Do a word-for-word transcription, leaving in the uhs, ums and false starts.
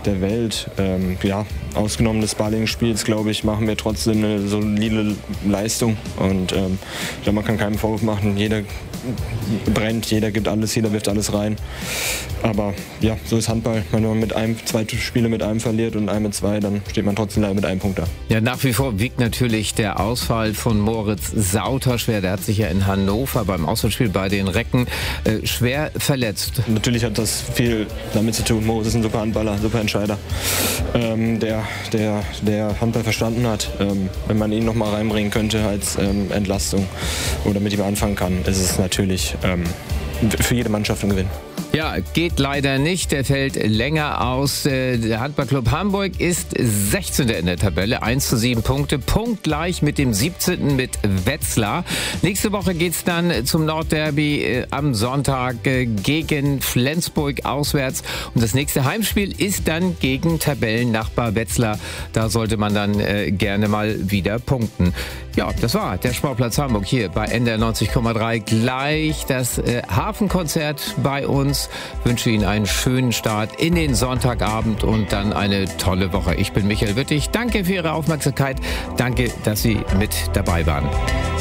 der Welt. Ähm, ja, ausgenommen des Balling-Spiels, glaube ich, machen wir trotzdem eine solide Leistung. Und ähm, ich glaube, man kann keinen Vorwurf machen. Jeder brennt, jeder gibt alles, jeder wirft alles rein. Aber ja, so ist Handball. Wenn man mit einem, zwei Spiele mit einem verliert und einem mit zwei, dann steht man trotzdem leider mit einem Punkt da. Ja, nach wie vor wiegt natürlich der Ausfall von Moritz Sauter schwer. Der hat sich ja in Hannover beim Auswärtsspiel bei den Recken äh, schwer verletzt. Natürlich hat das viel damit zu tun. Moritz ist ein super Handballer, super Entscheider, ähm, der, der, der Handball verstanden hat. Ähm, wenn man ihn noch mal reinbringen könnte als ähm, Entlastung oder mit ihm anfangen kann, ist es natürlich ähm, für jede Mannschaft ein Gewinn. Ja, geht leider nicht. Der fällt länger aus. Der Handballclub Hamburg ist sechzehnter in der Tabelle. eins zu sieben Punkte. Punktgleich mit dem siebzehnten mit Wetzlar. Nächste Woche geht's dann zum Nordderby äh, am Sonntag äh, gegen Flensburg auswärts. Und das nächste Heimspiel ist dann gegen Tabellennachbar Wetzlar. Da sollte man dann äh, gerne mal wieder punkten. Ja, das war der Sportplatz Hamburg hier bei N D R neunzig Komma drei. Gleich das äh, Hafenkonzert bei uns. Wünsche Ihnen einen schönen Start in den Sonntagabend und dann eine tolle Woche. Ich bin Michael Wittig. Danke für Ihre Aufmerksamkeit. Danke, dass Sie mit dabei waren.